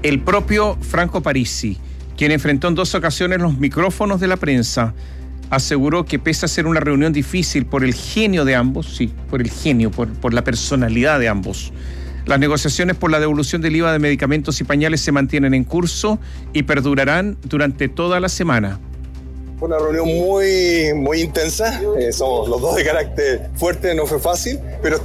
El propio Franco Parisi, quien enfrentó en 2 ocasiones los micrófonos de la prensa, aseguró que pese a ser una reunión difícil por el genio de ambos, sí, por el genio, por la personalidad de ambos, las negociaciones por la devolución del IVA de medicamentos y pañales se mantienen en curso y perdurarán durante toda la semana. Fue una reunión muy intensa, somos los dos de carácter fuerte, no fue fácil, pero